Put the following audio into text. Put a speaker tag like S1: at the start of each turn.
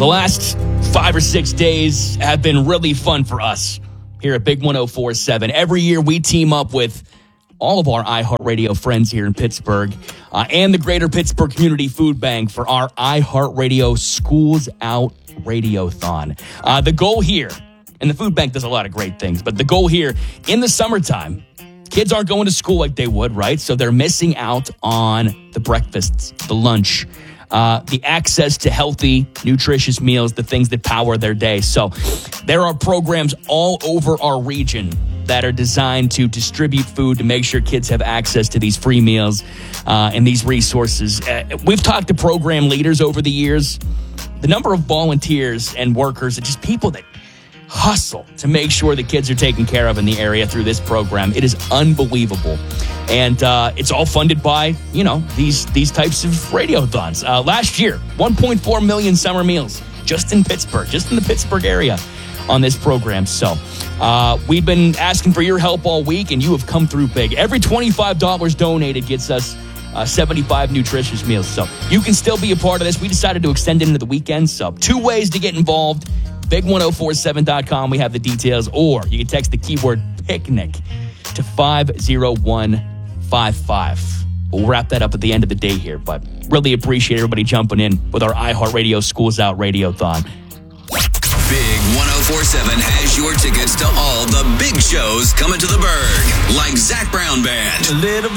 S1: The last 5 or 6 days have been really fun for us here at Big 104.7. Every year we team up with all of our iHeartRadio friends here in Pittsburgh and the Greater Pittsburgh Community Food Bank for our iHeartRadio Schools Out Radiothon. The goal here, and the food bank does a lot of great things, but the goal here in the summertime, kids aren't going to school like they would, right? So they're missing out on the breakfasts, the lunch, the access to healthy, nutritious meals, the things that power their day. So there are programs all over our region that are designed to distribute food to make sure kids have access to these free meals and these resources. We've talked to program leaders over the years. The number of volunteers and workers and just people that hustle to make sure the kids are taken care of in the area through this program. It is unbelievable. And it's all funded by, these types of radiothons. Last year, 1.4 million summer meals just in Pittsburgh, just in the Pittsburgh area on this program. So we've been asking for your help all week, and you have come through big. Every $25 donated gets us 75 nutritious meals. So you can still be a part of this. We decided to extend it into the weekend. So 2 ways to get involved. Big1047.com. We have the details. Or you can text the keyword picnic to 50155. We'll wrap that up at the end of the day here. But really appreciate everybody jumping in with our iHeartRadio Schools Out Radiothon.
S2: Big 104.7 has your tickets to all the big shows coming to the Berg, like Zach Brown Band.